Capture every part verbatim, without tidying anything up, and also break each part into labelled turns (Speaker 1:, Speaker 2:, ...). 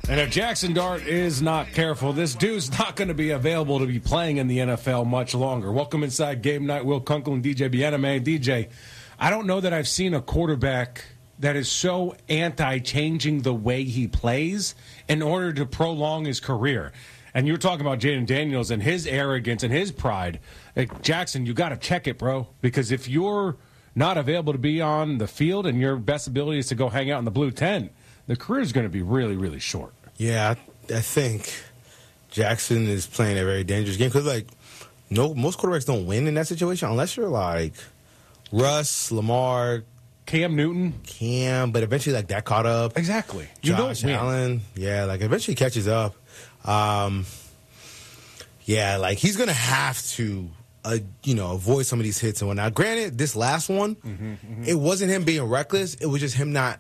Speaker 1: And if Jackson Dart is not careful, this dude's not going to be available to be playing in the N F L much longer. Welcome inside Game Night. Will Kunkel and D J Bieneme. D J, I don't know that I've seen a quarterback that is so anti-changing the way he plays in order to prolong his career. And you're talking about Jaden Daniels and his arrogance and his pride. Like, Jackson, you got to check it, bro. Because if you're not available to be on the field and your best ability is to go hang out in the blue tent, the career is going to be really, really short.
Speaker 2: Yeah, I, I think Jackson is playing a very dangerous game because, like, no, most quarterbacks don't win in that situation unless you're like Russ, Lamar,
Speaker 1: Cam Newton,
Speaker 2: Cam, but eventually, like, that caught up.
Speaker 1: Exactly. You
Speaker 2: Josh
Speaker 1: don't win.
Speaker 2: Allen, yeah, like, eventually catches up. Um, yeah, like, he's gonna have to, uh, you know, avoid some of these hits and whatnot. Granted, this last one, mm-hmm, mm-hmm. it wasn't him being reckless; it was just him not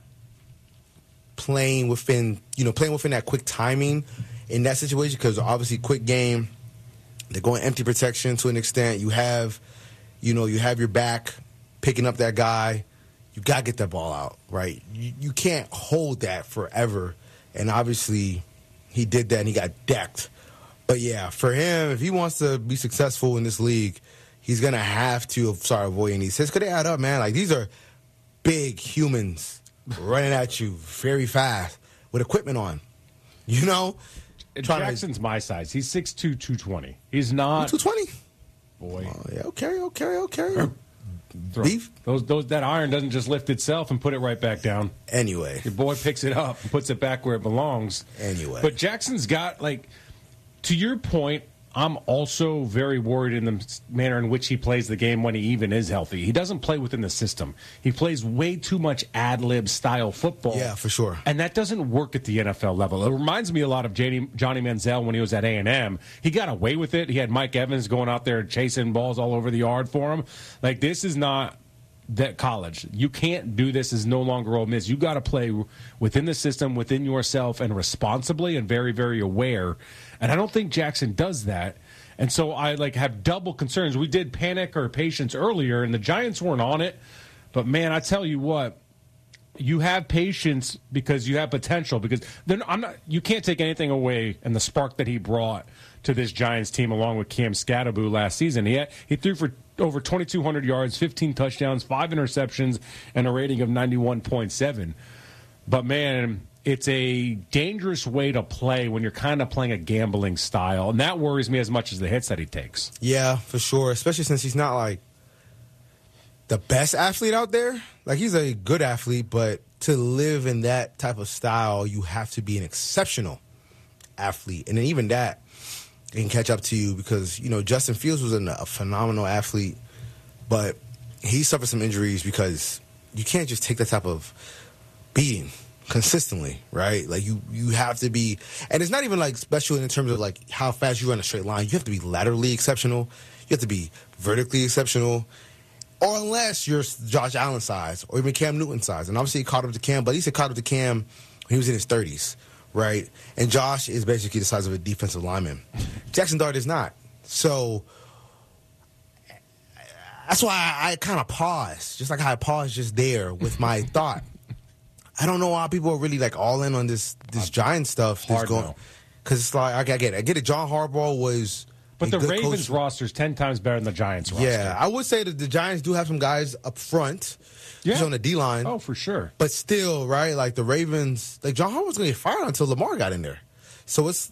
Speaker 2: playing within, you know, playing within that quick timing in that situation, because obviously quick game, they're going empty protection to an extent. You have, you know, you have your back picking up that guy. You got to get that ball out, right? You, you can't hold that forever. And obviously he did that and he got decked. But yeah, for him, if he wants to be successful in this league, he's going to have to start avoiding these hits. Because they add up, man. Like, these are big humans running at you very fast with equipment on, you know?
Speaker 1: Jackson's to... my size. He's six two, two twenty. He's not...
Speaker 2: two twenty?
Speaker 1: Boy.
Speaker 2: Oh, yeah, okay, okay, okay.
Speaker 1: Beef? Those, those, that iron doesn't just lift itself and put it right back down.
Speaker 2: Anyway.
Speaker 1: Your boy picks it up and puts it back where it belongs.
Speaker 2: Anyway.
Speaker 1: But Jackson's got, like, to your point, I'm also very worried in the manner in which he plays the game when he even is healthy. He doesn't play within the system. He plays way too much ad-lib style football.
Speaker 2: Yeah, for sure.
Speaker 1: And that doesn't work at the N F L level. It reminds me a lot of Johnny, Johnny Manziel when he was at A and M. He got away with it. He had Mike Evans going out there chasing balls all over the yard for him. Like, this is not that college. You can't do this. Is no longer Ole Miss. You got to play within the system, within yourself, and responsibly and very, very aware. And I don't think Jackson does that. And so I like have double concerns. We did panic or patience earlier, and the Giants weren't on it. But, man, I tell you what, you have patience because you have potential. Because then I'm not. You can't take anything away in the spark that he brought to this Giants team along with Cam Scatterboo last season. He, had, he threw for over twenty-two hundred yards, fifteen touchdowns, five interceptions, and a rating of ninety-one point seven. But, man, it's a dangerous way to play when you're kind of playing a gambling style, and that worries me as much as the hits that he takes.
Speaker 2: Yeah, for sure, especially since he's not, like, the best athlete out there. Like, he's a good athlete, but to live in that type of style, you have to be an exceptional athlete. And then even that can catch up to you because, you know, Justin Fields was an, a phenomenal athlete, but he suffered some injuries because you can't just take that type of beating consistently, right? Like, you, you have to be, and it's not even, like, special in terms of, like, how fast you run a straight line. You have to be laterally exceptional. You have to be vertically exceptional. Or unless you're Josh Allen size or even Cam Newton size. And obviously he caught up to Cam, but at least he caught up to Cam when he was in his thirties, right? And Josh is basically the size of a defensive lineman. Jackson Dart is not. So that's why I, I kind of paused, just like how I paused just there with my thought. I don't know why people are really like all in on this this Giant stuff.
Speaker 1: Hard
Speaker 2: going because it's like I get it. I get it. John Harbaugh was.
Speaker 1: But the Ravens roster is ten times better than the Giants roster.
Speaker 2: Yeah, I would say that the Giants do have some guys up front. Yeah. on the D-line.
Speaker 1: Oh, for sure.
Speaker 2: But still, right, like the Ravens, like John Harbaugh's going to get fired until Lamar got in there. So it's